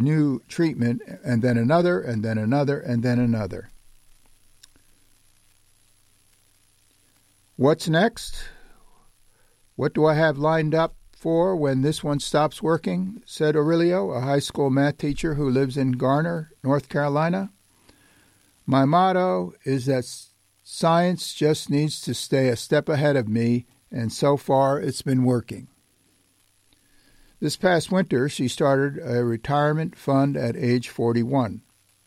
new treatment, and then another, and then another, and then another. What's next? What do I have lined up for when this one stops working? Said Aurelio, a high school math teacher who lives in Garner, North Carolina. My motto is that science just needs to stay a step ahead of me, and so far it's been working. This past winter, she started a retirement fund at age 41.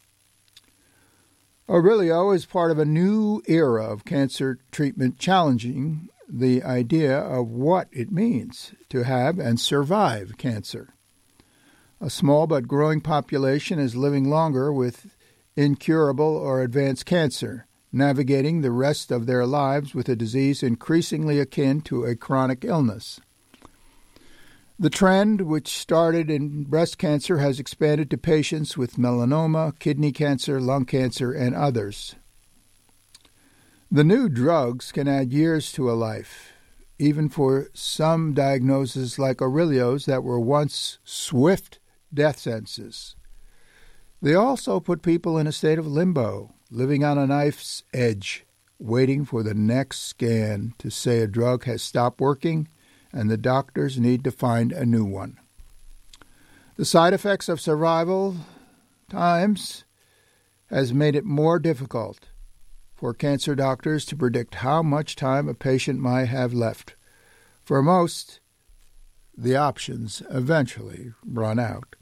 Aurelio is part of a new era of cancer treatment challenging the idea of what it means to have and survive cancer. A small but growing population is living longer with incurable or advanced cancer, navigating the rest of their lives with a disease increasingly akin to a chronic illness. The trend, which started in breast cancer, has expanded to patients with melanoma, kidney cancer, lung cancer, and others. The new drugs can add years to a life, even for some diagnoses like Aurelio's that were once swift death sentences. They also put people in a state of limbo, living on a knife's edge, waiting for the next scan to say a drug has stopped working and the doctors need to find a new one. The side effects of survival times has made it more difficult for cancer doctors to predict how much time a patient might have left. For most, the options eventually run out.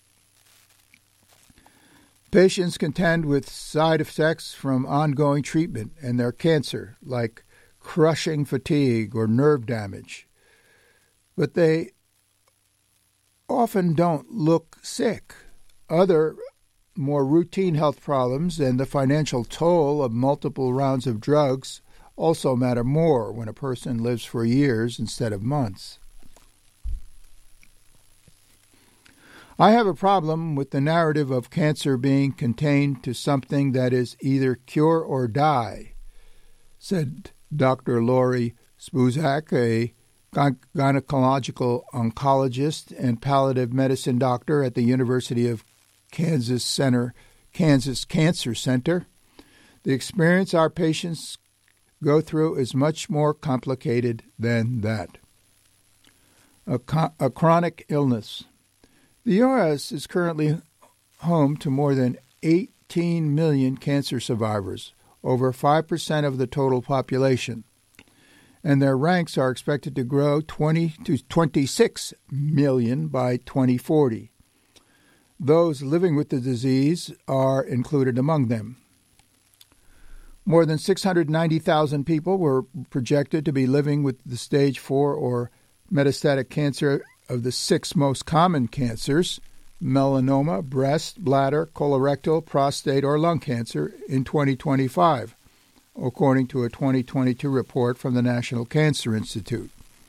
Patients contend with side effects from ongoing treatment and their cancer, like crushing fatigue or nerve damage. But they often don't look sick. Other more routine health problems and the financial toll of multiple rounds of drugs also matter more when a person lives for years instead of months. I have a problem with the narrative of cancer being contained to something that is either cure or die, said Dr. Lori Spuzak, a gynecological oncologist and palliative medicine doctor at the University of Kansas Cancer Center. The experience our patients go through is much more complicated than that. A chronic illness. The U.S. is currently home to more than 18 million cancer survivors, over 5% of the total population, and their ranks are expected to grow 20 to 26 million by 2040. Those living with the disease are included among them. More than 690,000 people were projected to be living with the stage 4 or metastatic cancer of the 6 most common cancers, melanoma, breast, bladder, colorectal, prostate, or lung cancer, in 2025, according to a 2022 report from the National Cancer Institute.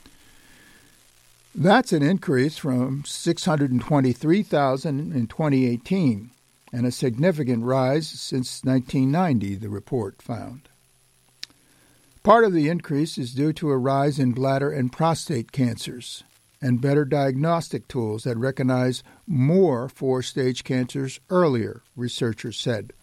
That's an increase from 623,000 in 2018 and a significant rise since 1990, the report found. Part of the increase is due to a rise in bladder and prostate cancers and better diagnostic tools that recognize more 4-stage cancers earlier, researchers said.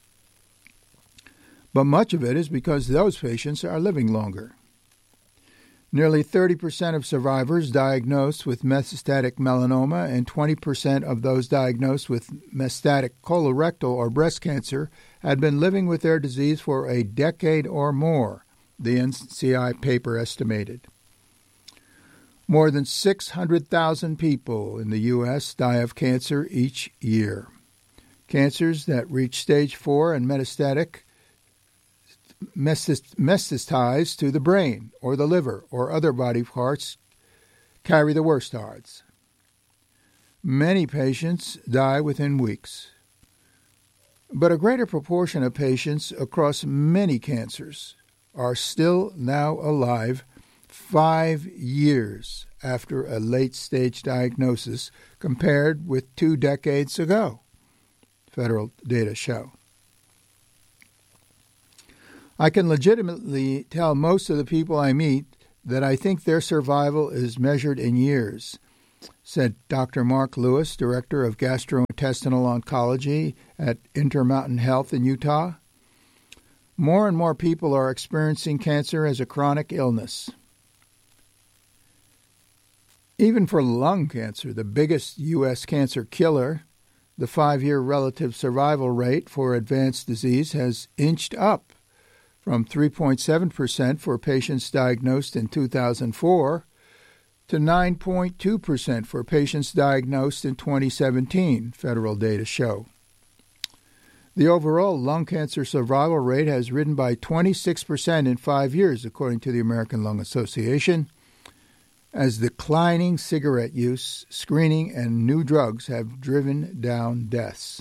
But much of it is because those patients are living longer. Nearly 30% of survivors diagnosed with metastatic melanoma and 20% of those diagnosed with metastatic colorectal or breast cancer had been living with their disease for a decade or more, the NCI paper estimated. More than 600,000 people in the U.S. die of cancer each year. Cancers that reach stage 4 and metastatic metastasize to the brain or the liver or other body parts carry the worst odds. Many patients die within weeks. But a greater proportion of patients across many cancers are still now alive 5 years after a late-stage diagnosis compared with 2 decades ago, federal data show. I can legitimately tell most of the people I meet that I think their survival is measured in years, said Dr. Mark Lewis, Director of Gastrointestinal Oncology at Intermountain Health in Utah. More and more people are experiencing cancer as a chronic illness. Even for lung cancer, the biggest U.S. cancer killer, the 5-year relative survival rate for advanced disease has inched up from 3.7% for patients diagnosed in 2004 to 9.2% for patients diagnosed in 2017, federal data show. The overall lung cancer survival rate has risen by 26% in 5 years, according to the American Lung Association, as declining cigarette use, screening, and new drugs have driven down deaths.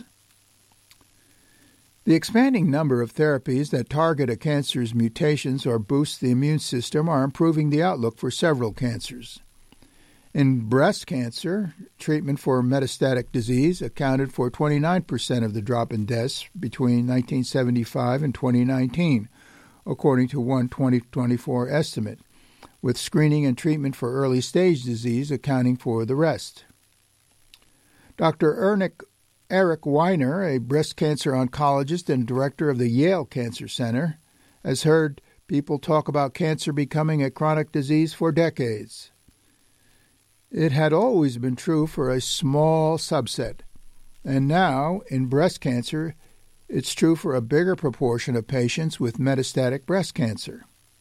The expanding number of therapies that target a cancer's mutations or boost the immune system are improving the outlook for several cancers. In breast cancer, treatment for metastatic disease accounted for 29% of the drop in deaths between 1975 and 2019, according to one 2024 estimate, with screening and treatment for early-stage disease accounting for the rest. Dr. Eric Weiner, a breast cancer oncologist and director of the Yale Cancer Center, has heard people talk about cancer becoming a chronic disease for decades. It had always been true for a small subset, and now, in breast cancer, it's true for a bigger proportion of patients with metastatic breast cancer.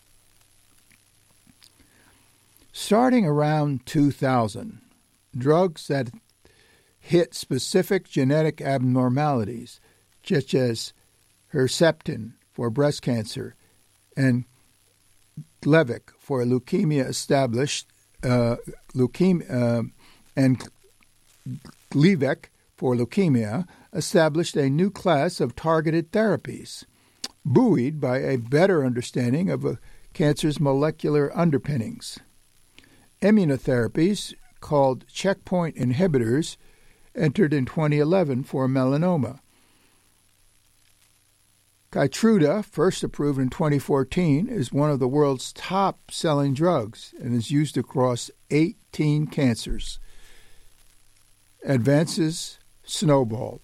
Starting around 2000, drugs that hit specific genetic abnormalities, such as Herceptin for breast cancer and Gleevec for leukemia established a new class of targeted therapies, buoyed by a better understanding of a cancer's molecular underpinnings. Immunotherapies, called checkpoint inhibitors, entered in 2011 for melanoma. Keytruda, first approved in 2014, is one of the world's top-selling drugs and is used across 18 cancers. Advances snowballed.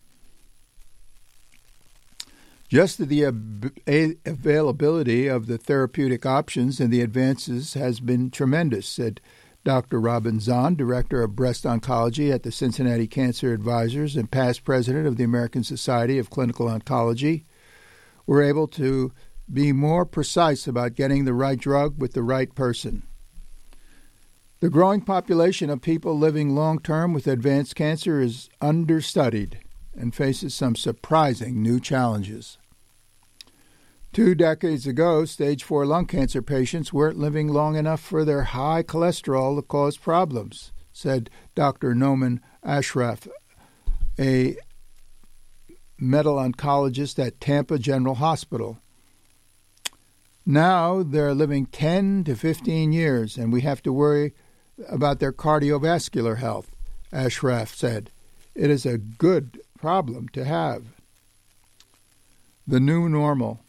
Just the availability of the therapeutic options and the advances has been tremendous, said Dr. Robin Zahn, Director of Breast Oncology at the Cincinnati Cancer Advisors and past president of the American Society of Clinical Oncology. We're able to be more precise about getting the right drug with the right person. The growing population of people living long-term with advanced cancer is understudied and faces some surprising new challenges. 2 decades ago, stage 4 lung cancer patients weren't living long enough for their high cholesterol to cause problems, said Dr. Noman Ashraf, a medical oncologist at Tampa General Hospital. Now they're living 10 to 15 years, and we have to worry about their cardiovascular health, Ashraf said. It is a good problem to have. The new normal.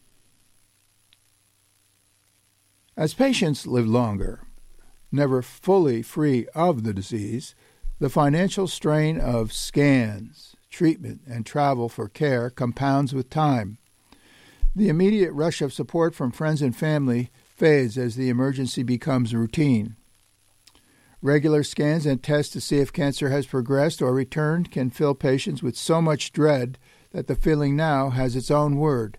As patients live longer, never fully free of the disease, the financial strain of scans, treatment, and travel for care compounds with time. The immediate rush of support from friends and family fades as the emergency becomes routine. Regular scans and tests to see if cancer has progressed or returned can fill patients with so much dread that the feeling now has its own word: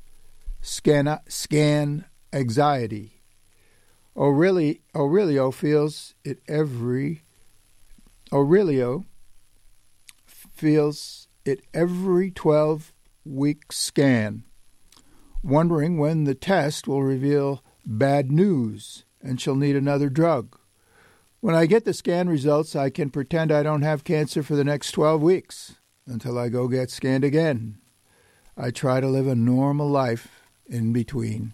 scan anxiety. Aurelio feels it every 12-week scan, wondering when the test will reveal bad news and she'll need another drug. When I get the scan results, I can pretend I don't have cancer for the next 12 weeks until I go get scanned again. I try to live a normal life in between.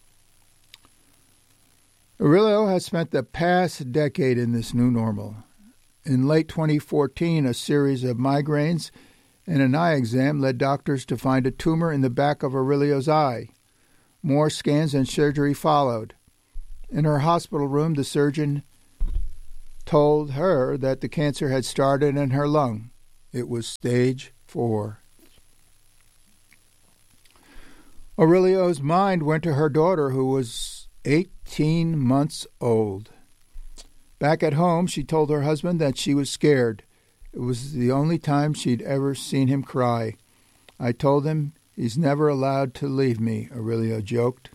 Aurelio has spent the past decade in this new normal. In late 2014, a series of migraines and an eye exam led doctors to find a tumor in the back of Aurelio's eye. More scans and surgery followed. In her hospital room, the surgeon told her that the cancer had started in her lung. It was stage 4. Aurelio's mind went to her daughter, who was 18 months old. Back at home, she told her husband that she was scared. It was the only time she'd ever seen him cry. I told him he's never allowed to leave me, Aurelio joked.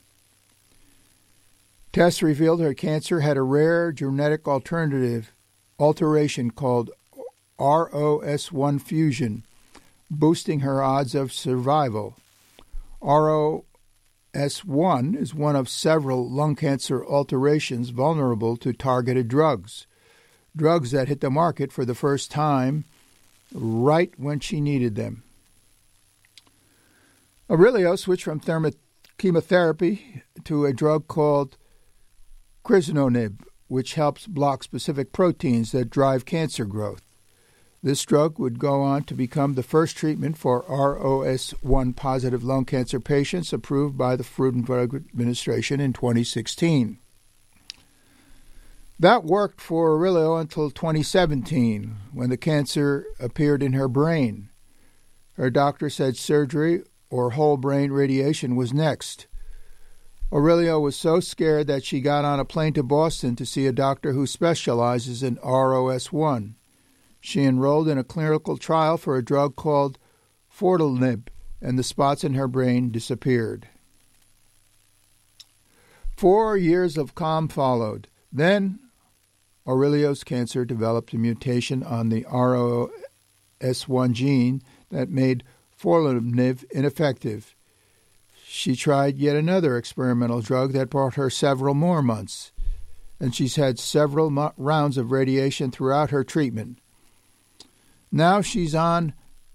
Tests revealed her cancer had a rare genetic alteration called ROS1 fusion, boosting her odds of survival. ROS1 is one of several lung cancer alterations vulnerable to targeted drugs that hit the market for the first time right when she needed them. Aurelio switched from chemotherapy to a drug called crizotinib, which helps block specific proteins that drive cancer growth. This drug would go on to become the first treatment for ROS1-positive lung cancer patients approved by the Food and Drug Administration in 2016. That worked for Aurelio until 2017, when the cancer appeared in her brain. Her doctor said surgery or whole brain radiation was next. Aurelio was so scared that she got on a plane to Boston to see a doctor who specializes in ROS1. She enrolled in a clinical trial for a drug called fortilnib, and the spots in her brain disappeared. 4 years of calm followed. Then Aurelio's cancer developed a mutation on the ROS1 gene that made fortilnib ineffective. She tried yet another experimental drug that brought her several more months, and she's had several rounds of radiation throughout her treatment. Now she's on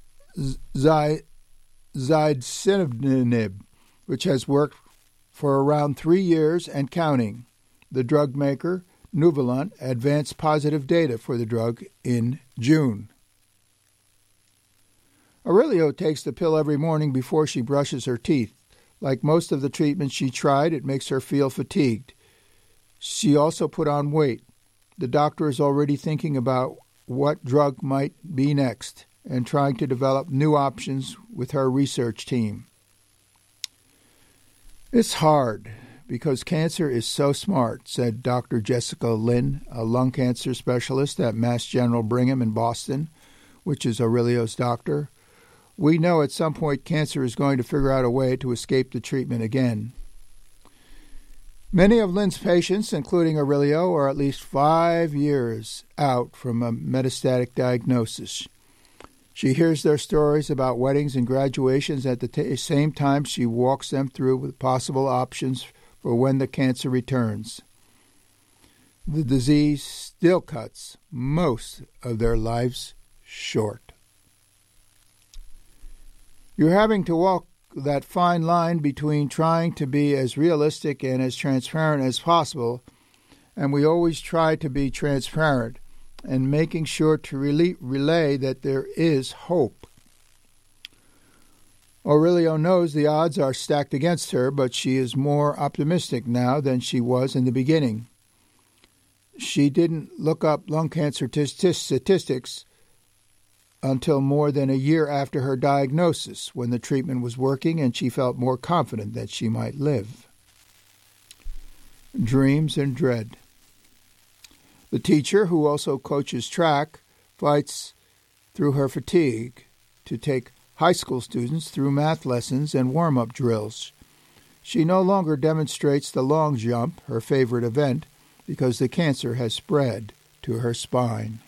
zidesamtinib, which has worked for around 3 years and counting. The drug maker, Nuvalent, advanced positive data for the drug in June. Aurelio takes the pill every morning before she brushes her teeth. Like most of the treatments she tried, it makes her feel fatigued. She also put on weight. The doctor is already thinking about what drug might be next and trying to develop new options with her research team. It's hard because cancer is so smart, said Dr. Jessica Lynn, a lung cancer specialist at Mass General Brigham in Boston, which is Aurelio's doctor. We know at some point cancer is going to figure out a way to escape the treatment again. Many of Lynn's patients, including Aurelio, are at least 5 years out from a metastatic diagnosis. She hears their stories about weddings and graduations at the same time she walks them through with possible options for when the cancer returns. The disease still cuts most of their lives short. You're having to walk that fine line between trying to be as realistic and as transparent as possible, and we always try to be transparent, and making sure to relay that there is hope. Aurelio knows the odds are stacked against her, but she is more optimistic now than she was in the beginning. She didn't look up lung cancer statistics until more than a year after her diagnosis, when the treatment was working and she felt more confident that she might live. Dreams and dread. The teacher, who also coaches track, fights through her fatigue to take high school students through math lessons and warm-up drills. She no longer demonstrates the long jump, her favorite event, because the cancer has spread to her spine.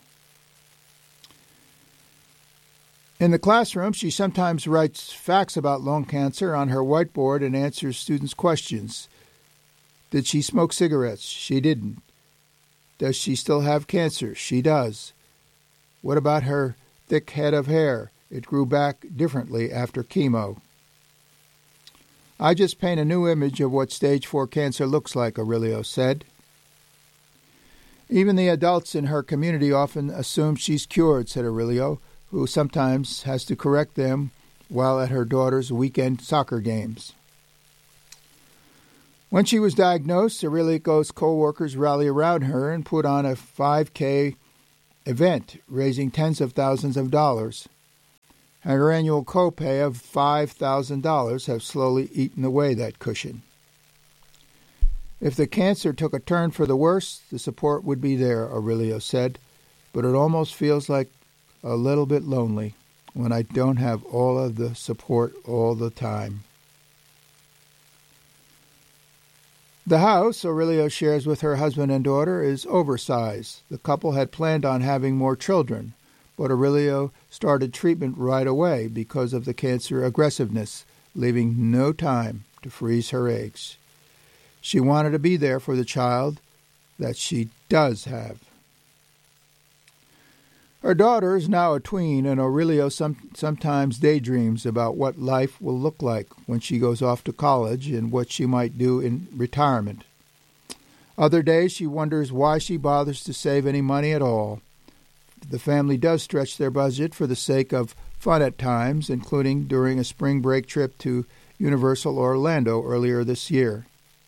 In the classroom, she sometimes writes facts about lung cancer on her whiteboard and answers students' questions. Did she smoke cigarettes? She didn't. Does she still have cancer? She does. What about her thick head of hair? It grew back differently after chemo. I just paint a new image of what stage 4 cancer looks like, Aurelio said. Even the adults in her community often assume she's cured, said Aurelio, who sometimes has to correct them while at her daughter's weekend soccer games. When she was diagnosed, Aurelio's co-workers rallied around her and put on a 5K event, raising tens of thousands of dollars. Her annual copay of $5,000 have slowly eaten away that cushion. If the cancer took a turn for the worse, the support would be there, Aurelio said, but it almost feels like a little bit lonely when I don't have all of the support all the time. The house, Aurelio shares with her husband and daughter, is oversized. The couple had planned on having more children, but Aurelio started treatment right away because of the cancer aggressiveness, leaving no time to freeze her eggs. She wanted to be there for the child that she does have. Her daughter is now a tween, and Aurelio sometimes daydreams about what life will look like when she goes off to college and what she might do in retirement. Other days she wonders why she bothers to save any money at all. The family does stretch their budget for the sake of fun at times, including during a spring break trip to Universal Orlando earlier this year.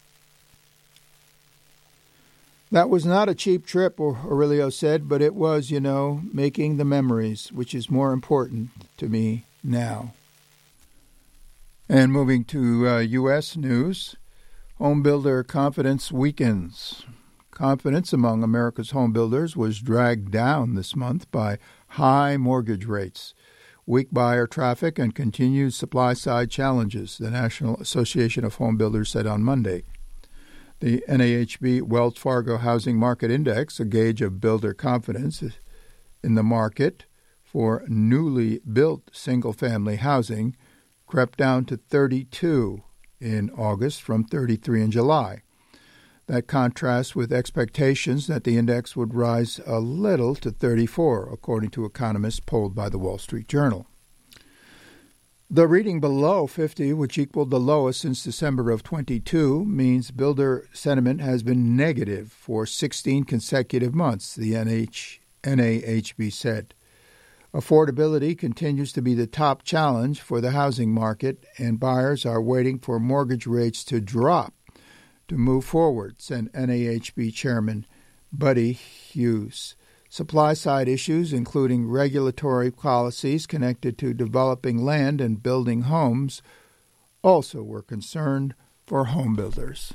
That was not a cheap trip, Aurelio said, but it was, making the memories, which is more important to me now. And moving to U.S. news, home builder confidence weakens. Confidence among America's home builders was dragged down this month by high mortgage rates, weak buyer traffic, and continued supply-side challenges, the National Association of Home Builders said on Monday. The NAHB Wells Fargo Housing Market Index, a gauge of builder confidence in the market for newly built single-family housing, crept down to 32 in August from 33 in July. That contrasts with expectations that the index would rise a little to 34, according to economists polled by the Wall Street Journal. The reading below 50, which equaled the lowest since December of 22, means builder sentiment has been negative for 16 consecutive months, the NAHB said. Affordability continues to be the top challenge for the housing market, and buyers are waiting for mortgage rates to drop to move forward, said NAHB Chairman Buddy Hughes. Supply-side issues, including regulatory policies connected to developing land and building homes, also were concerned for home builders.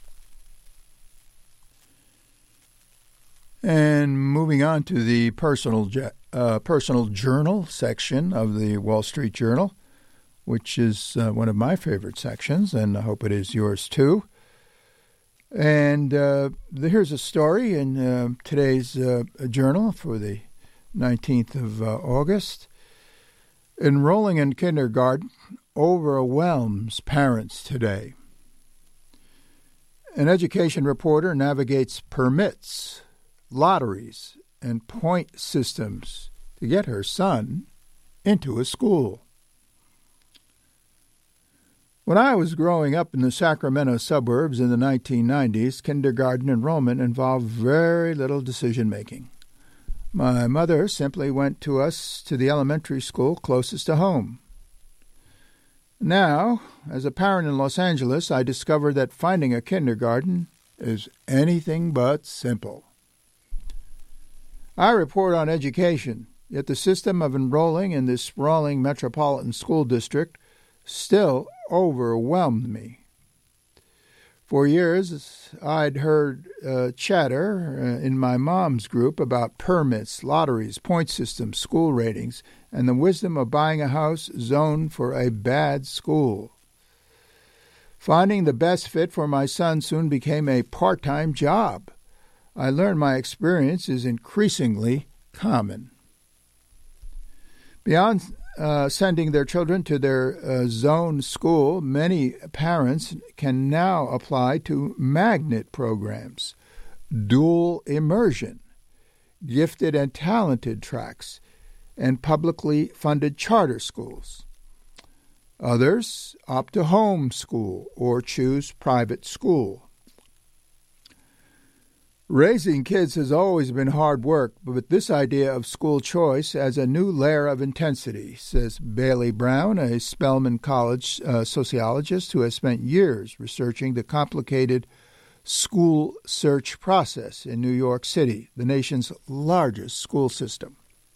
And moving on to the personal journal section of the Wall Street Journal, which is one of my favorite sections, and I hope it is yours too. And here's a story in today's journal for the 19th of August. Enrolling in kindergarten overwhelms parents today. An education reporter navigates permits, lotteries, and point systems to get her son into a school. When I was growing up in the Sacramento suburbs in the 1990s, kindergarten enrollment involved very little decision-making. My mother simply went to us to the elementary school closest to home. Now, as a parent in Los Angeles, I discovered that finding a kindergarten is anything but simple. I report on education, yet the system of enrolling in this sprawling metropolitan school district still overwhelmed me. For years, I'd heard chatter in my mom's group about permits, lotteries, point systems, school ratings, and the wisdom of buying a house zoned for a bad school. Finding the best fit for my son soon became a part-time job. I learned my experience is increasingly common. Beyond sending their children to their zone school, many parents can now apply to magnet programs, dual immersion, gifted and talented tracks, and publicly funded charter schools. Others opt to home school or choose private school. Raising kids has always been hard work, but this idea of school choice adds a new layer of intensity, says Bailey Brown, a Spelman College sociologist who has spent years researching the complicated school search process in New York City, the nation's largest school system.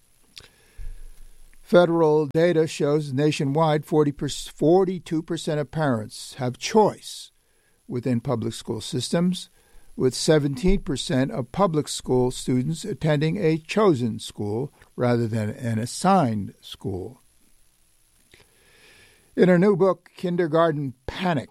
Federal data shows nationwide 42% of parents have choice within public school systems, with 17% of public school students attending a chosen school rather than an assigned school. In her new book, Kindergarten Panic,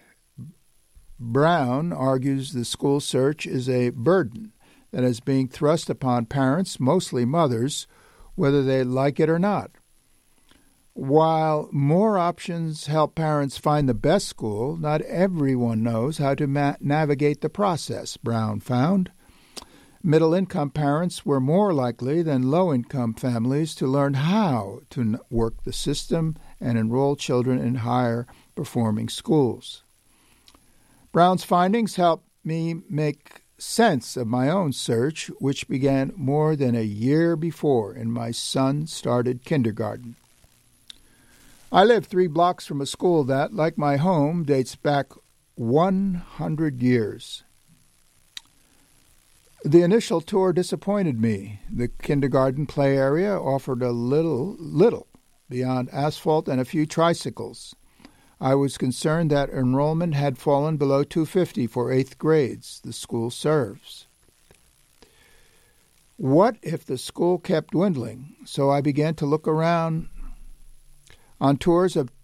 Brown argues the school search is a burden that is being thrust upon parents, mostly mothers, whether they like it or not. While more options help parents find the best school, not everyone knows how to navigate the process, Brown found. Middle-income parents were more likely than low-income families to learn how to work the system and enroll children in higher-performing schools. Brown's findings helped me make sense of my own search, which began more than a year before, and my son started kindergarten. I live 3 blocks from a school that, like my home, dates back 100 years. The initial tour disappointed me. The kindergarten play area offered a little beyond asphalt and a few tricycles. I was concerned that enrollment had fallen below 250 for 8th grades the school serves. What if the school kept dwindling? So I began to look around. On tours of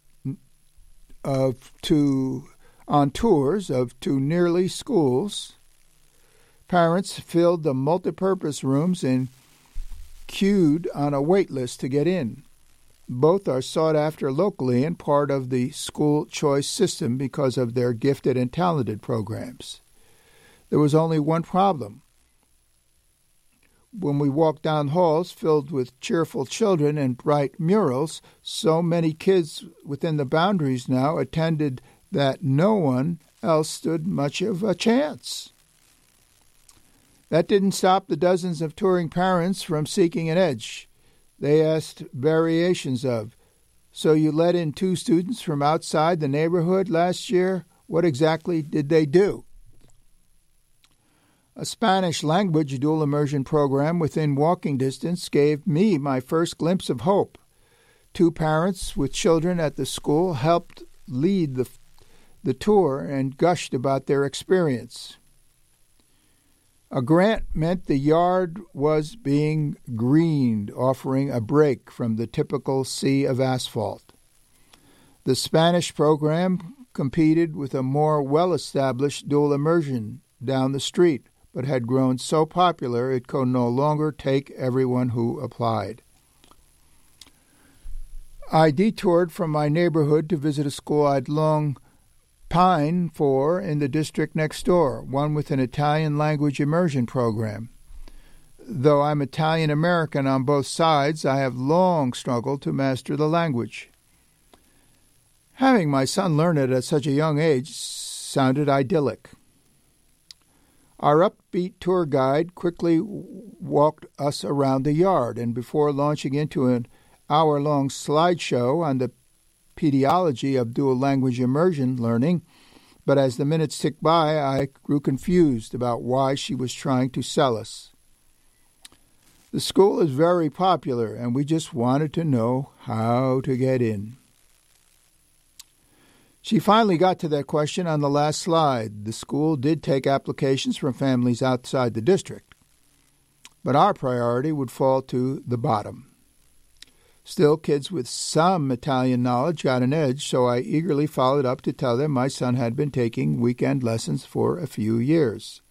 two nearly schools, parents filled the multipurpose rooms and queued on a wait list to get in. Both are sought after locally and part of the school choice system because of their gifted and talented programs. There was only one problem. When we walked down halls filled with cheerful children and bright murals, so many kids within the boundaries now attended that no one else stood much of a chance. That didn't stop the dozens of touring parents from seeking an edge. They asked variations of, "So you let in 2 students from outside the neighborhood last year? What exactly did they do?" A Spanish-language dual immersion program within walking distance gave me my first glimpse of hope. 2 parents with children at the school helped lead the tour and gushed about their experience. A grant meant the yard was being greened, offering a break from the typical sea of asphalt. The Spanish program competed with a more well-established dual immersion down the street, but had grown so popular it could no longer take everyone who applied. I detoured from my neighborhood to visit a school I'd long pined for in the district next door, one with an Italian language immersion program. Though I'm Italian-American on both sides, I have long struggled to master the language. Having my son learn it at such a young age sounded idyllic. Our upbeat tour guide quickly walked us around the yard, and before launching into an hour-long slideshow on the pediology of dual language immersion learning, but as the minutes ticked by, I grew confused about why she was trying to sell us. The school is very popular, and we just wanted to know how to get in. She finally got to that question on the last slide. The school did take applications from families outside the district, but our priority would fall to the bottom. Still, kids with some Italian knowledge got an edge, so I eagerly followed up to tell them my son had been taking weekend lessons for a few years.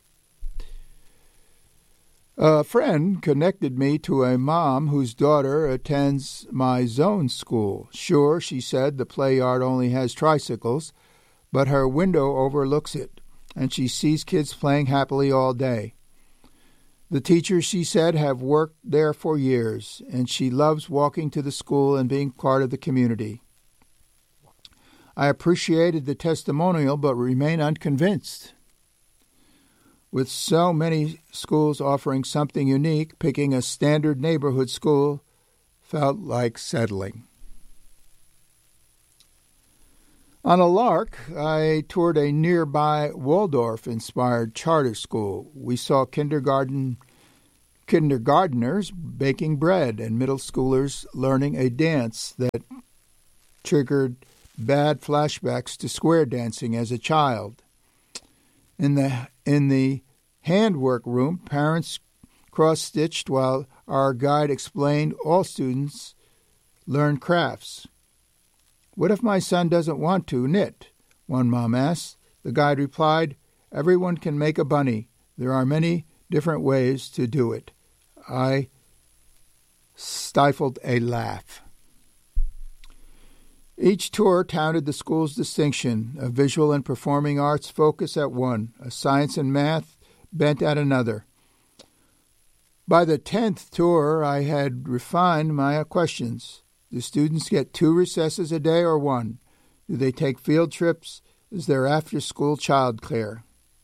A friend connected me to a mom whose daughter attends my zone school. Sure, she said, the play yard only has tricycles, but her window overlooks it, and she sees kids playing happily all day. The teachers, she said, have worked there for years, and she loves walking to the school and being part of the community. I appreciated the testimonial, but remain unconvinced. With so many schools offering something unique, picking a standard neighborhood school felt like settling. On a lark, I toured a nearby Waldorf-inspired charter school. We saw kindergartners baking bread and middle schoolers learning a dance that triggered bad flashbacks to square dancing as a child. In the handwork room, parents cross-stitched while our guide explained all students learn crafts. "What if my son doesn't want to knit?" one mom asked. The guide replied, "Everyone can make a bunny. There are many different ways to do it." I stifled a laugh. Each tour touted the school's distinction, a visual and performing arts focus at one, a science and math bent at another. By the 10th tour, I had refined my questions. Do students get 2 recesses a day or 1? Do they take field trips? Is there after-school childcare?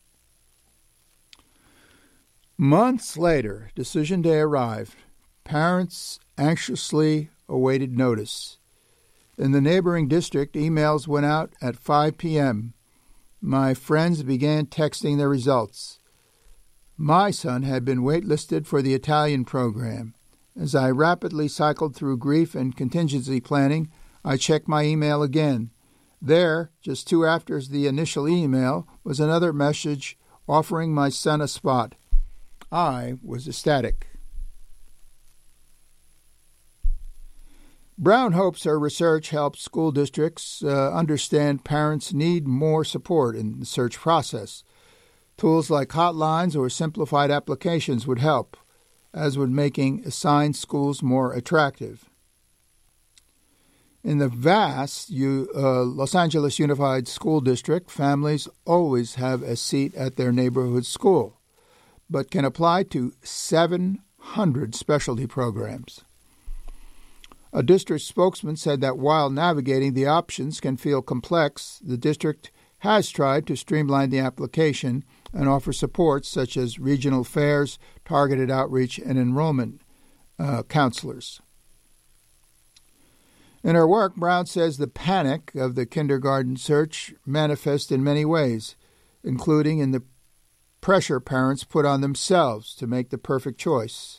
Months later, decision day arrived. Parents anxiously awaited notice. In the neighboring district, emails went out at 5 p.m. My friends began texting their results. My son had been waitlisted for the Italian program. As I rapidly cycled through grief and contingency planning, I checked my email again. There, just 2 after the initial email, was another message offering my son a spot. I was ecstatic. Brown hopes her research helps school districts understand parents need more support in the search process. Tools like hotlines or simplified applications would help, as would making assigned schools more attractive. In the vast Los Angeles Unified School District, families always have a seat at their neighborhood school, but can apply to 700 specialty programs. A district spokesman said that while navigating the options can feel complex, the district has tried to streamline the application and offer supports such as regional fairs, targeted outreach, and enrollment counselors. In her work, Brown says the panic of the kindergarten search manifests in many ways, including in the pressure parents put on themselves to make the perfect choice.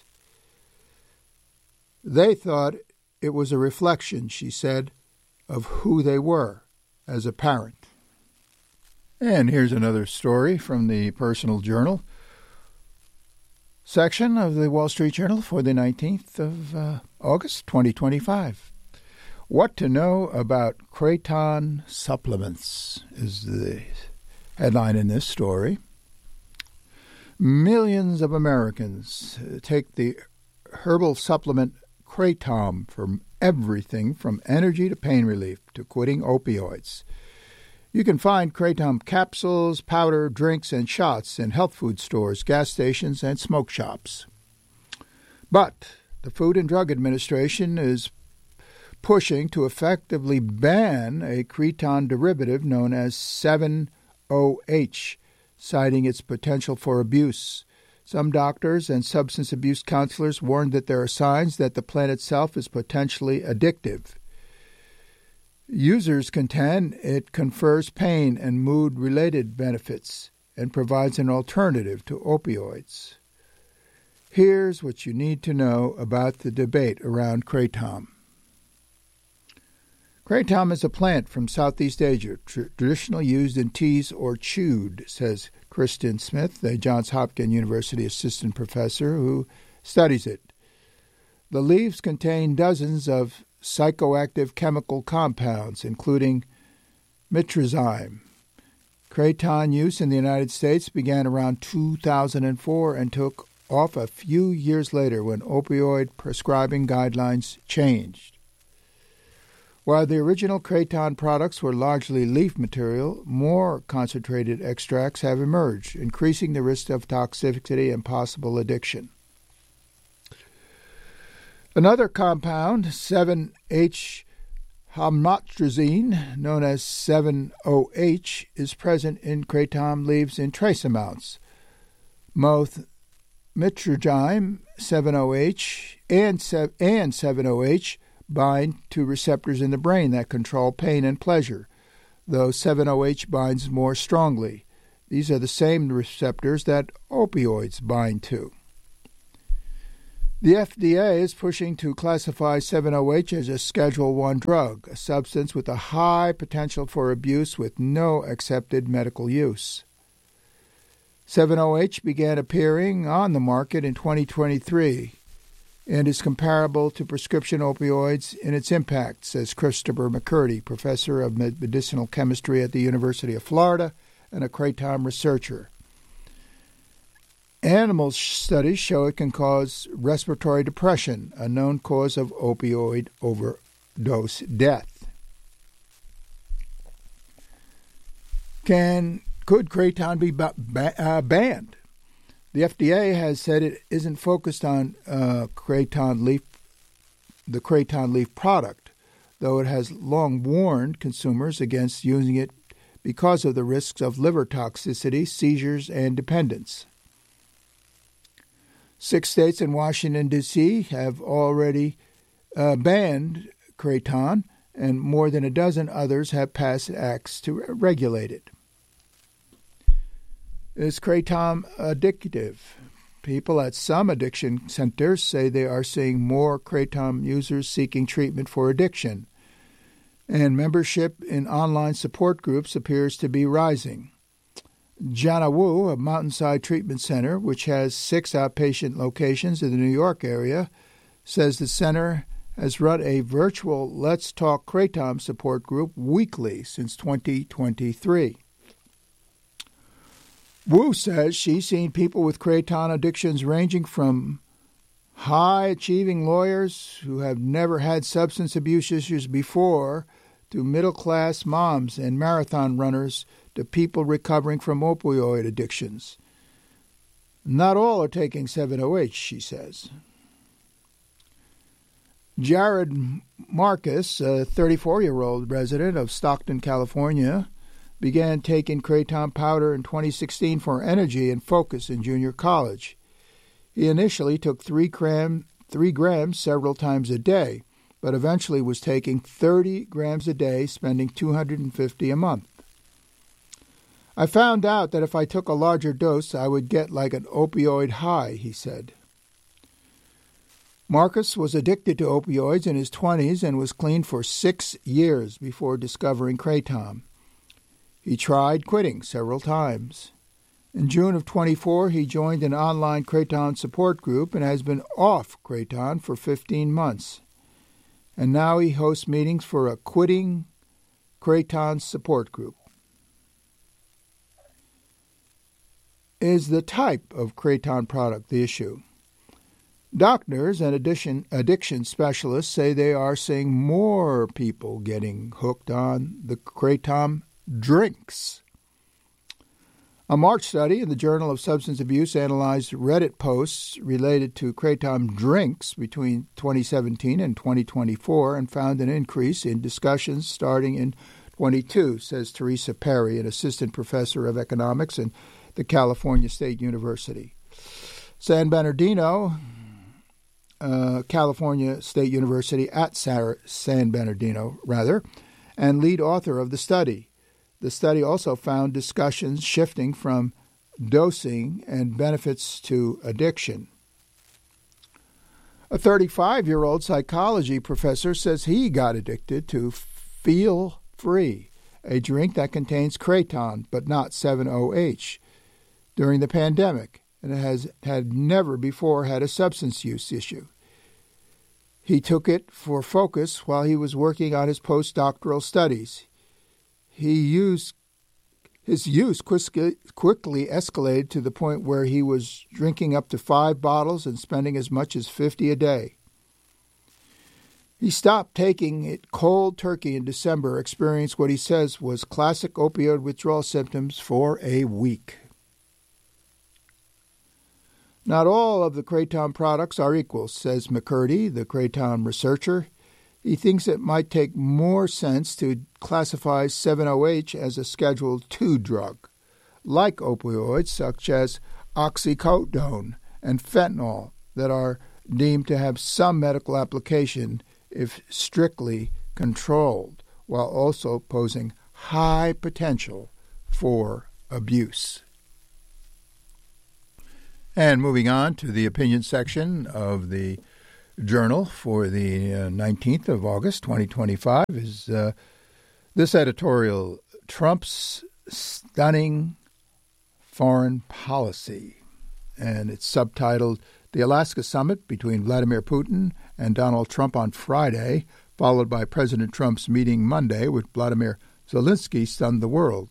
They thought it was a reflection, she said, of who they were as a parent. And here's another story from the Personal Journal section of the Wall Street Journal for the 19th of August, 2025. What to know about Kraton supplements is the headline in this story. Millions of Americans take the herbal supplement Kratom for everything from energy to pain relief to quitting opioids. You can find Kratom capsules, powder, drinks, and shots in health food stores, gas stations, and smoke shops. But the Food and Drug Administration is pushing to effectively ban a Kraton derivative known as 7-OH, citing its potential for abuse. Some doctors and substance abuse counselors warned that there are signs that the plant itself is potentially addictive. Users contend it confers pain and mood-related benefits and provides an alternative to opioids. Here's what you need to know about the debate around Kratom. Kratom is a plant from Southeast Asia, traditionally used in teas or chewed, says Kristen Smith, a Johns Hopkins University assistant professor who studies it. The leaves contain dozens of psychoactive chemical compounds, including mitrazyme. Kraton use in the United States began around 2004 and took off a few years later when opioid prescribing guidelines changed. While the original Kraton products were largely leaf material, more concentrated extracts have emerged, increasing the risk of toxicity and possible addiction. Another compound, 7-H-homotrazine, known as 7-OH, is present in Kratom leaves in trace amounts. Mitragynine 7-OH and 7-OH bind to receptors in the brain that control pain and pleasure, though 7-OH binds more strongly. These are the same receptors that opioids bind to. The FDA is pushing to classify 7-OH as a Schedule I drug, a substance with a high potential for abuse with no accepted medical use. 7-OH began appearing on the market in 2023 and is comparable to prescription opioids in its impact, says Christopher McCurdy, professor of medicinal chemistry at the University of Florida and a Kratom researcher. Animal studies show it can cause respiratory depression, a known cause of opioid overdose death. Could Kratom be banned? The FDA has said it isn't focused on the Kratom leaf product, though it has long warned consumers against using it because of the risks of liver toxicity, seizures, and dependence. 6 states and Washington, D.C. have already banned Kratom, and more than a dozen others have passed acts to regulate it. Is Kratom addictive? People at some addiction centers say they are seeing more Kratom users seeking treatment for addiction, and membership in online support groups appears to be rising. Jana Wu of Mountainside Treatment Center, which has 6 outpatient locations in the New York area, says the center has run a virtual Let's Talk Kratom support group weekly since 2023. Wu says she's seen people with Kratom addictions ranging from high-achieving lawyers who have never had substance abuse issues before to middle-class moms and marathon runners to people recovering from opioid addictions. Not all are taking 7-OH, she says. Jared Marcus, a 34-year-old resident of Stockton, California, began taking Kratom powder in 2016 for energy and focus in junior college. He initially took 3 grams several times a day, but eventually was taking 30 grams a day, spending $250 a month. I found out that if I took a larger dose, I would get like an opioid high, he said. Marcus was addicted to opioids in his 20s and was clean for 6 years before discovering Kratom. He tried quitting several times. In June of 24, he joined an online Kratom support group and has been off Kratom for 15 months. And now he hosts meetings for a quitting Kratom support group. Is the type of Kratom product the issue? Doctors and addiction specialists say they are seeing more people getting hooked on the Kratom drinks. A March study in the Journal of Substance Abuse analyzed Reddit posts related to Kratom drinks between 2017 and 2024 and found an increase in discussions starting in 22, says Teresa Perry, an assistant professor of economics in the California State University. San Bernardino, California State University at San Bernardino, and lead author of the study. The study also found discussions shifting from dosing and benefits to addiction. A 35-year-old psychology professor says he got addicted to Feel Free, a drink that contains Kratom but not 7-OH, during the pandemic, and had never before had a substance use issue. He took it for focus while he was working on his postdoctoral studies. His use quickly escalated to the point where he was drinking up to 5 bottles and spending as much as $50 a day. He stopped taking it cold turkey in December, experienced what he says was classic opioid withdrawal symptoms for a week. Not all of the Kratom products are equal, says McCurdy, the Kratom researcher. He thinks it might take more sense to classify 7-OH as a Schedule II drug, like opioids such as oxycodone and fentanyl that are deemed to have some medical application if strictly controlled, while also posing high potential for abuse. And moving on to the opinion section of the Journal for the 19th of August, 2025, is this editorial, Trump's Stunning Foreign Policy. And it's subtitled, The Alaska Summit Between Vladimir Putin and Donald Trump on Friday, followed by President Trump's meeting Monday with Vladimir Zelensky, stunned the world.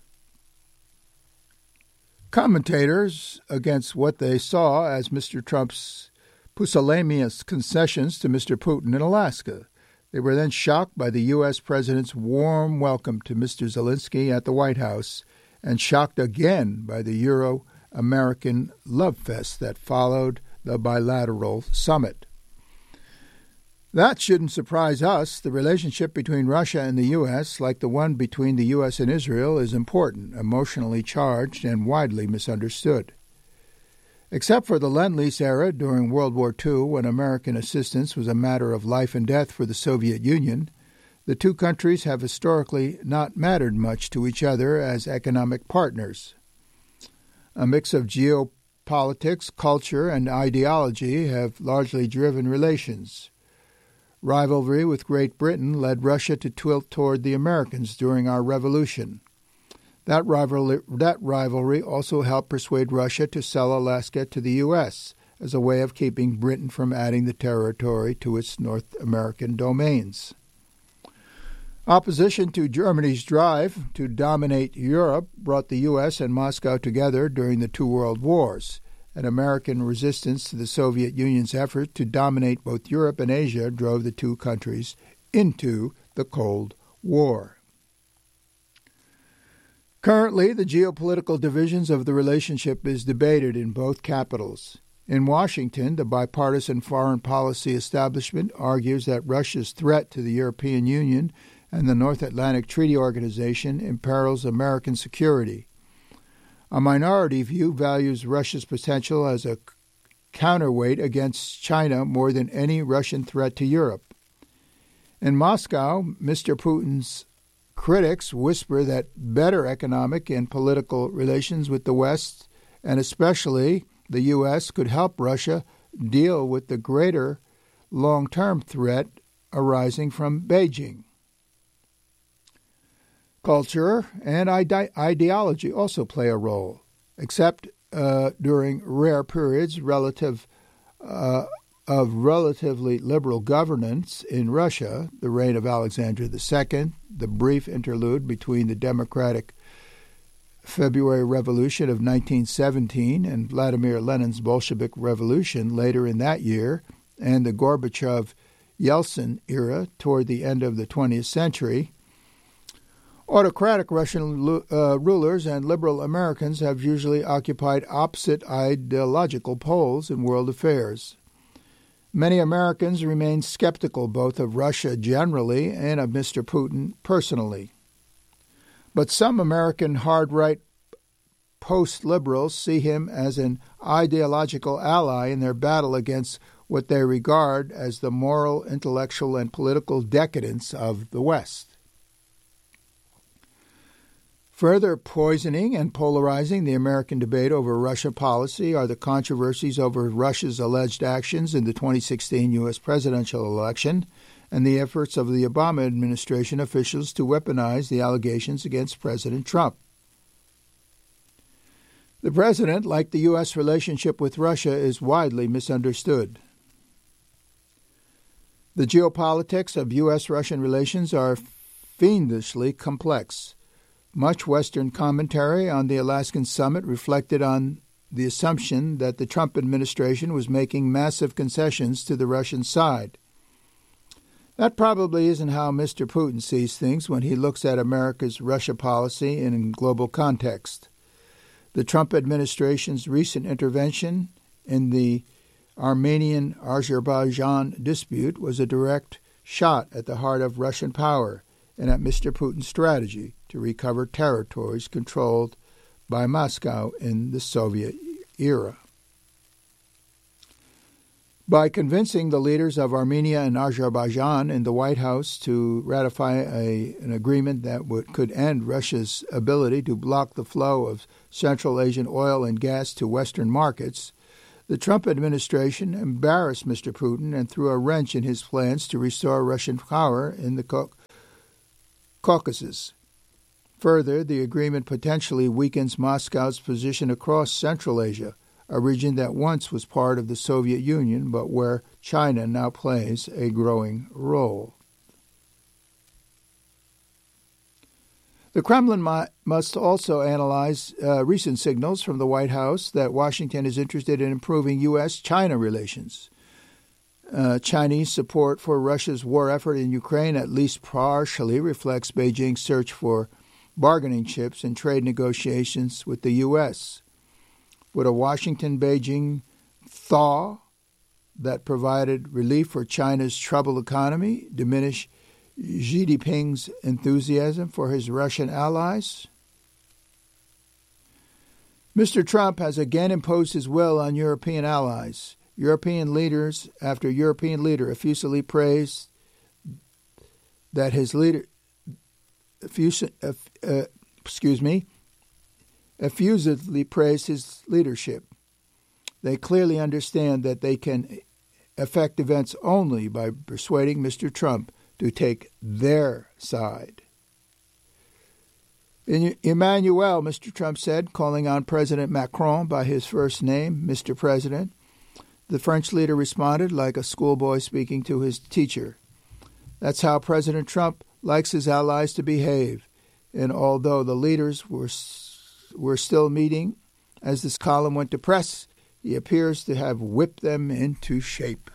Commentators against what they saw as Mr. Trump's pusillanimous concessions to Mr. Putin in Alaska. They were then shocked by the U.S. President's warm welcome to Mr. Zelensky at the White House, and shocked again by the Euro-American love fest that followed the bilateral summit. That shouldn't surprise us. The relationship between Russia and the U.S., like the one between the U.S. and Israel, is important, emotionally charged, and widely misunderstood. Except for the Lend-Lease era during World War II, when American assistance was a matter of life and death for the Soviet Union, the two countries have historically not mattered much to each other as economic partners. A mix of geopolitics, culture, and ideology have largely driven relations. Rivalry with Great Britain led Russia to tilt toward the Americans during our revolution. That rivalry also helped persuade Russia to sell Alaska to the U.S. as a way of keeping Britain from adding the territory to its North American domains. Opposition to Germany's drive to dominate Europe brought the U.S. and Moscow together during the two world wars, and American resistance to the Soviet Union's effort to dominate both Europe and Asia drove the two countries into the Cold War. Currently, the geopolitical divisions of the relationship is debated in both capitals. In Washington, the bipartisan foreign policy establishment argues that Russia's threat to the European Union and the North Atlantic Treaty Organization imperils American security. A minority view values Russia's potential as a counterweight against China more than any Russian threat to Europe. In Moscow, Mr. Putin's critics whisper that better economic and political relations with the West, and especially the U.S., could help Russia deal with the greater long-term threat arising from Beijing. Culture and ideology also play a role, except during rare periods of relatively liberal governance in Russia, the reign of Alexander II, the brief interlude between the Democratic February Revolution of 1917 and Vladimir Lenin's Bolshevik Revolution later in that year, and the Gorbachev-Yeltsin era toward the end of the 20th century. Autocratic Russian rulers and liberal Americans have usually occupied opposite ideological poles in world affairs. Many Americans remain skeptical both of Russia generally and of Mr. Putin personally. But some American hard-right post-liberals see him as an ideological ally in their battle against what they regard as the moral, intellectual, and political decadence of the West. Further poisoning and polarizing the American debate over Russia policy are the controversies over Russia's alleged actions in the 2016 U.S. presidential election and the efforts of the Obama administration officials to weaponize the allegations against President Trump. The president, like the U.S. relationship with Russia, is widely misunderstood. The geopolitics of U.S.-Russian relations are fiendishly complex. Much Western commentary on the Alaskan summit reflected on the assumption that the Trump administration was making massive concessions to the Russian side. That probably isn't how Mr. Putin sees things when he looks at America's Russia policy in a global context. The Trump administration's recent intervention in the Armenian-Azerbaijan dispute was a direct shot at the heart of Russian power and at Mr. Putin's strategy to recover territories controlled by Moscow in the Soviet era. By convincing the leaders of Armenia and Azerbaijan in the White House to ratify an agreement that could end Russia's ability to block the flow of Central Asian oil and gas to Western markets, the Trump administration embarrassed Mr. Putin and threw a wrench in his plans to restore Russian power in the Caucasus. Further, the agreement potentially weakens Moscow's position across Central Asia, a region that once was part of the Soviet Union, but where China now plays a growing role. The Kremlin must also analyze recent signals from the White House that Washington is interested in improving U.S.-China relations. Chinese support for Russia's war effort in Ukraine at least partially reflects Beijing's search for bargaining chips in trade negotiations with the U.S. Would a Washington-Beijing thaw that provided relief for China's troubled economy diminish Xi Jinping's enthusiasm for his Russian allies? Mr. Trump has again imposed his will on European allies. European leaders after European leader effusively praised that his leader effusively praised his leadership. They clearly understand that they can affect events only by persuading Mr. Trump to take their side. Emmanuel, Mr. Trump said, calling on President Macron by his first name, Mr. President. The French leader responded like a schoolboy speaking to his teacher. That's how President Trump likes his allies to behave. And although the leaders were still meeting as this column went to press, he appears to have whipped them into shape.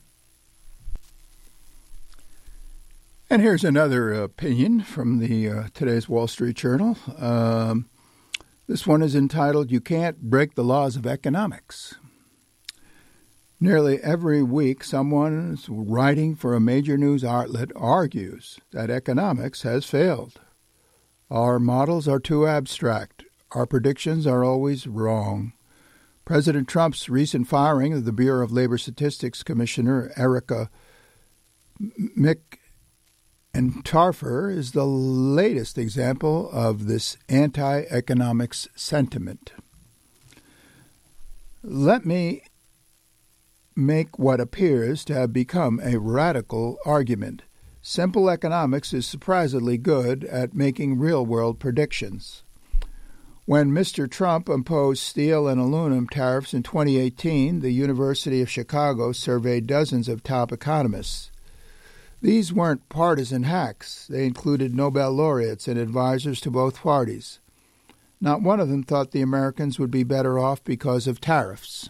And here's another opinion from the today's Wall Street Journal. This one is entitled, "You Can't Break the Laws of Economics." Nearly every week, someone writing for a major news outlet argues that economics has failed. Our models are too abstract. Our predictions are always wrong. President Trump's recent firing of the Bureau of Labor Statistics Commissioner Erica McEntire is the latest example of this anti-economics sentiment. Let me make what appears to have become a radical argument. Simple economics is surprisingly good at making real-world predictions. When Mr. Trump imposed steel and aluminum tariffs in 2018, the University of Chicago surveyed dozens of top economists. These weren't partisan hacks. They included Nobel laureates and advisors to both parties. Not one of them thought the Americans would be better off because of tariffs.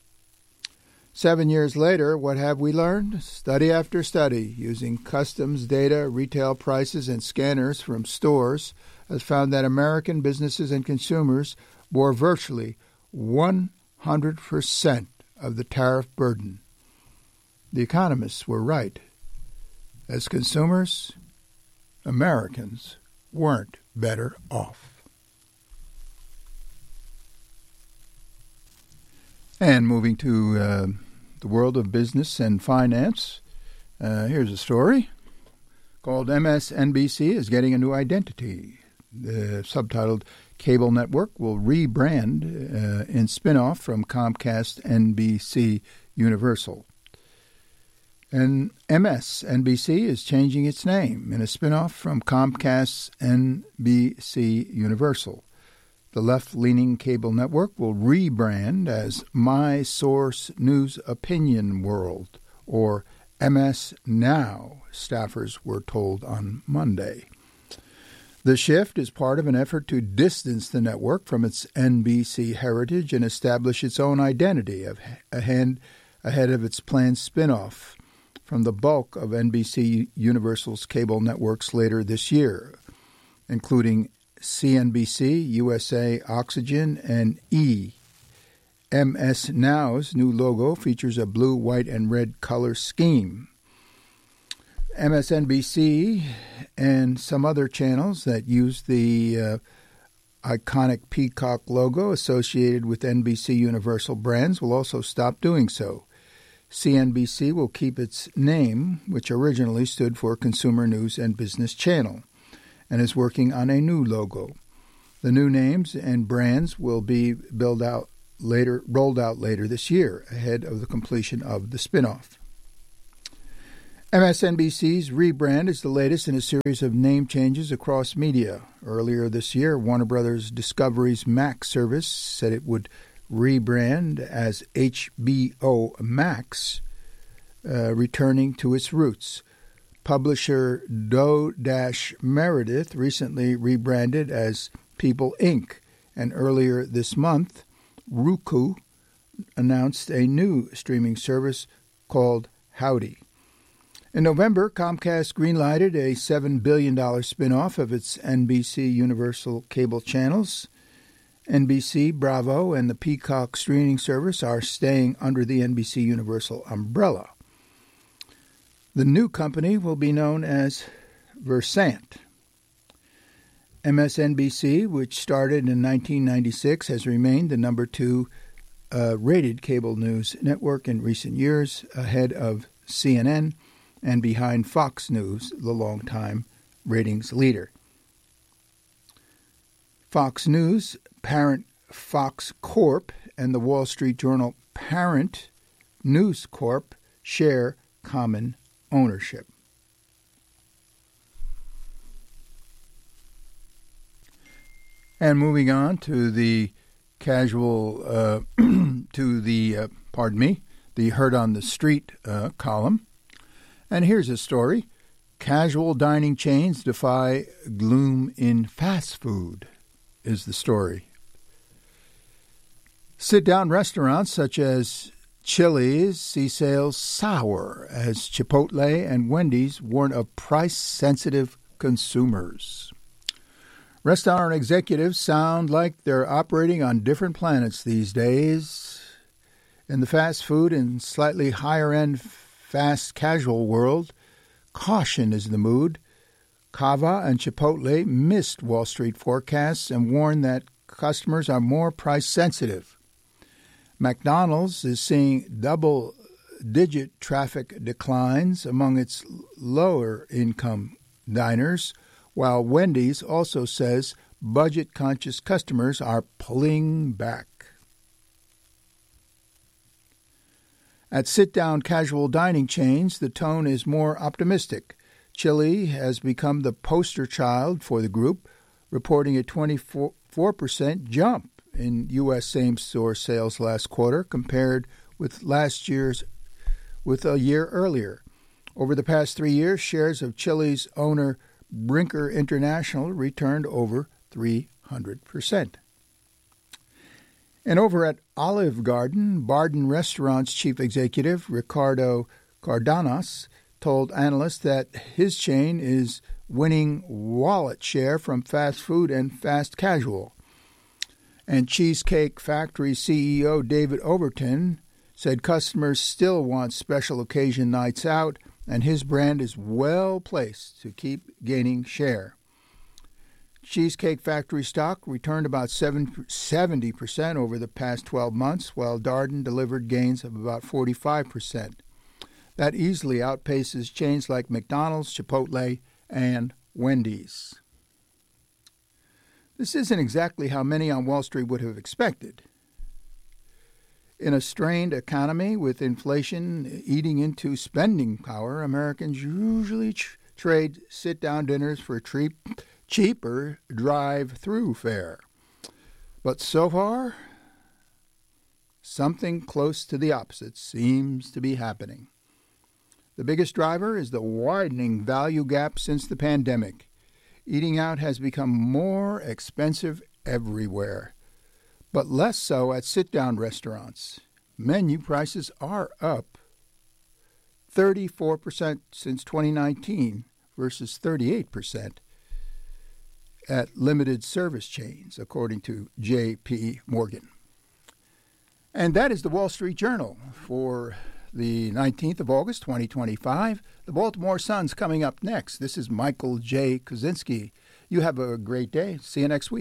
7 years later, what have we learned? Study after study, using customs data, retail prices, and scanners from stores, has found that American businesses and consumers bore virtually 100% of the tariff burden. The economists were right. As consumers, Americans weren't better off. And moving to the world of business and finance, here's a story called MSNBC is Getting a New Identity. The subtitled Cable Network will rebrand in spinoff from Comcast NBC Universal. And MSNBC is changing its name in a spinoff from Comcast's NBC Universal. The left-leaning cable network will rebrand as My Source News Opinion World, or MS Now, staffers were told on Monday. The shift is part of an effort to distance the network from its NBC heritage and establish its own identity ahead of its planned spinoff from the bulk of NBC Universal's cable networks later this year, including CNBC, USA, Oxygen, and E! MS Now's new logo features a blue, white, and red color scheme. MSNBC and some other channels that use the iconic peacock logo associated with NBC Universal brands will also stop doing so. CNBC will keep its name, which originally stood for Consumer News and Business Channel, and is working on a new logo. The new names and brands will be rolled out later this year, ahead of the completion of the spinoff. MSNBC's rebrand is the latest in a series of name changes across media. Earlier this year, Warner Bros. Discovery's Max service said it would rebrand as HBO Max, returning to its roots. Publisher Doe Meredith recently rebranded as People Inc., and earlier this month, Roku announced a new streaming service called Howdy. In November, Comcast greenlighted a $7 billion spinoff of its NBC Universal cable channels. NBC, Bravo, and the Peacock streaming service are staying under the NBC Universal umbrella. The new company will be known as Versant. MSNBC, which started in 1996, has remained the number 2 rated cable news network in recent years, ahead of CNN and behind Fox News, the longtime ratings leader. Fox News, parent Fox Corp, and the Wall Street Journal parent News Corp share common ownership. And moving on to the the Heard on the Street column. And here's a story. Casual dining chains defy gloom in fast food is the story. Sit-down restaurants such as Chili's see sales sour as Chipotle and Wendy's warn of price-sensitive consumers. Restaurant executives sound like they're operating on different planets these days. In the fast food and slightly higher-end fast casual world, caution is the mood. Cava and Chipotle missed Wall Street forecasts and warned that customers are more price-sensitive. McDonald's is seeing double-digit traffic declines among its lower-income diners, while Wendy's also says budget-conscious customers are pulling back. At sit-down casual dining chains, the tone is more optimistic. Chili has become the poster child for the group, reporting a 24% jump in U.S. same-store sales last quarter compared with a year earlier. Over the past 3 years, shares of Chili's owner Brinker International returned over 300%. And over at Olive Garden, Barden Restaurants chief executive Ricardo Cardenas told analysts that his chain is winning wallet share from fast food and fast casual. And Cheesecake Factory CEO David Overton said customers still want special occasion nights out, and his brand is well placed to keep gaining share. Cheesecake Factory stock returned about 70% over the past 12 months, while Darden delivered gains of about 45%. That easily outpaces chains like McDonald's, Chipotle, and Wendy's. This isn't exactly how many on Wall Street would have expected. In a strained economy with inflation eating into spending power, Americans usually trade sit-down dinners for cheaper drive-through fare. But so far, something close to the opposite seems to be happening. The biggest driver is the widening value gap since the pandemic. Eating out has become more expensive everywhere, but less so at sit-down restaurants. Menu prices are up 34% since 2019 versus 38% at limited service chains, according to J.P. Morgan. And that is the Wall Street Journal for the 19th of August, 2025. The Baltimore Sun's coming up next. This is Michael J. Kozinski. You have a great day. See you next week.